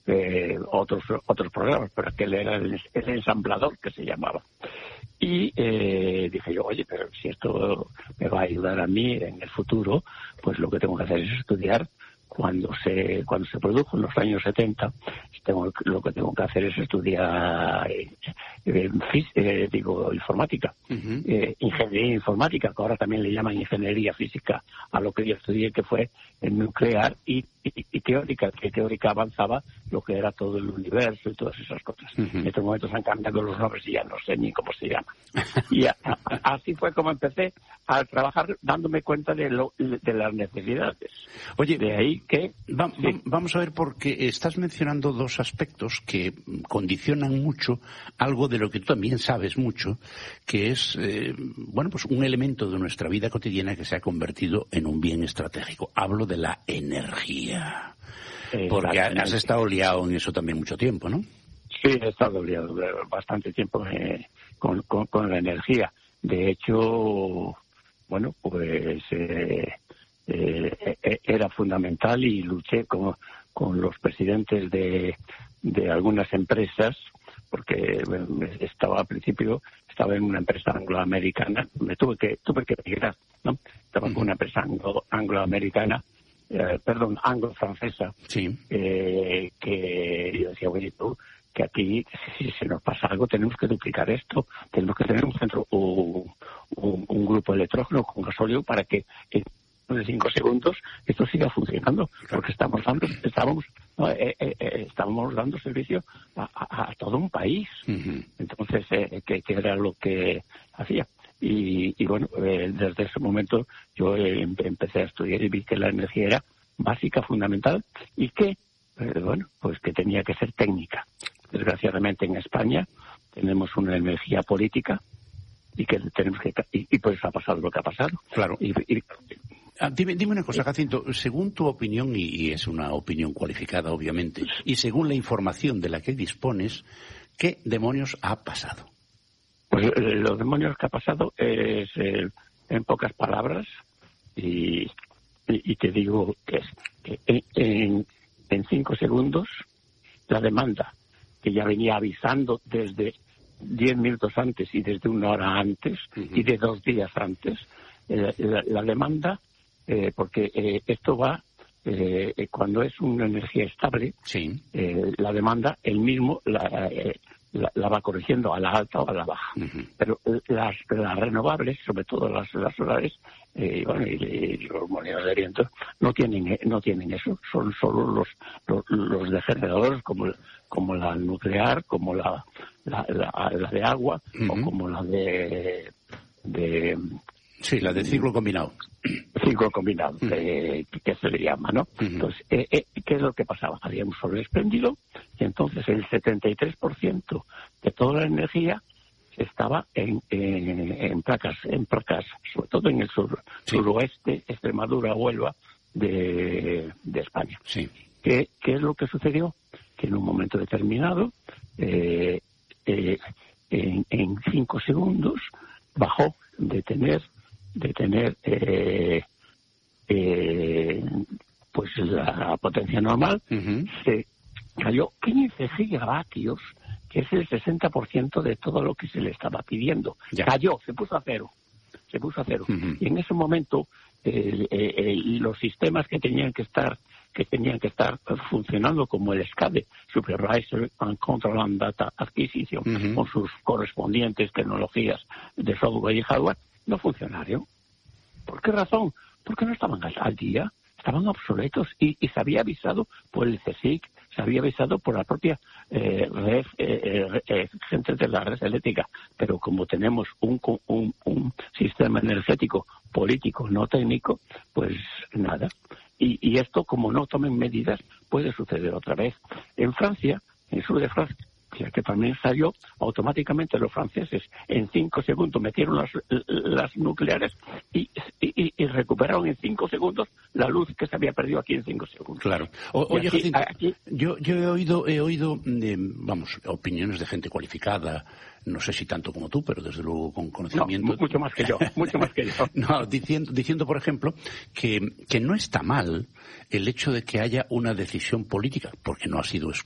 otros programas, pero aquel era el ensamblador que se llamaba. Y dije yo, oye, pero si esto me va a ayudar a mí en el futuro, pues lo que tengo que hacer es estudiar. Cuando se produjo en los años 70, lo que tengo que hacer es estudiar informática, ingeniería informática, que ahora también le llaman ingeniería física a lo que yo estudié, que fue nuclear y teórica, que teórica avanzaba lo que era todo el universo y todas esas cosas. En estos momentos han cambiado los nombres y ya no sé ni cómo se llama. Y así fue como empecé a trabajar, dándome cuenta de las necesidades. Oye, de ahí que... Vamos a ver, porque estás mencionando dos aspectos que condicionan mucho algo de lo que tú también sabes mucho, que es, pues un elemento de nuestra vida cotidiana que se ha convertido en un bien estratégico. Hablo de la energía. Porque has estado liado en eso también mucho tiempo, ¿no? Sí, he estado liado bastante tiempo con la energía. De hecho, era fundamental y luché con los presidentes de algunas empresas, porque al principio estaba en una empresa angloamericana, tuve que emigrar, ¿no? Estaba con una empresa angloamericana, anglo-francesa, sí. Que yo decía, oye, tú, que aquí, si se nos pasa algo, tenemos que duplicar esto, tenemos que tener un centro, un grupo de electrógeno con gasóleo para que de 5 segundos esto siga funcionando, porque estábamos dando servicio a todo un país. Entonces, que era lo que hacía. Y desde ese momento yo empecé a estudiar y vi que la energía era básica, fundamental, y que que tenía que ser técnica. Desgraciadamente en España tenemos una energía política y que tenemos que y pues ha pasado lo que ha pasado. Claro. Dime una cosa, Jacinto, según tu opinión, y es una opinión cualificada obviamente, y según la información de la que dispones, ¿qué demonios ha pasado? Pues los demonios que ha pasado es, en pocas palabras, y te digo que en 5 segundos la demanda, que ya venía avisando desde 10 minutos antes y desde 1 hora antes y de 2 días antes, la demanda, porque esto va, cuando es una energía estable, sí. La demanda, el mismo la va corrigiendo a la alta o a la baja. Pero las renovables, sobre todo las solares, y los molinos de viento, no tienen eso. Son solo los de generadores, como la nuclear, como la de agua, o como la de sí, la de ciclo combinado. Ciclo combinado, que se le llama, ¿no? Entonces, ¿qué es lo que pasaba? Había un sol espléndido y entonces el 73% de toda la energía estaba en placas, sobre todo en el suroeste, Extremadura, Huelva, de España. Sí. ¿Qué es lo que sucedió? Que en un momento determinado, en 5 segundos, bajó de tener pues la potencia normal, se cayó 15 gigavatios, que es el 60% de todo lo que se le estaba pidiendo. Ya. Cayó, se puso a cero. Y en ese momento los sistemas que tenían que estar funcionando, como el SCADA, Supervisor and Control and Data Acquisition, con sus correspondientes tecnologías de software y hardware, no funcionaron. ¿Por qué razón? Porque no estaban al día, estaban obsoletos y se había avisado por el CSIC, se había avisado por la propia red, gente de la red eléctrica. Pero como tenemos un sistema energético político, no técnico, pues nada. Y esto, como no tomen medidas, puede suceder otra vez. En Francia, en el sur de Francia, que también salió, automáticamente los franceses en 5 segundos metieron las nucleares y recuperaron en 5 segundos la luz que se había perdido aquí en 5 segundos. Claro. Oye, Jacinto, yo he oído opiniones de gente cualificada, no sé si tanto como tú, pero desde luego con conocimiento. No, mucho más que yo. No, diciendo, por ejemplo, que no está mal el hecho de que haya una decisión política, porque no ha sido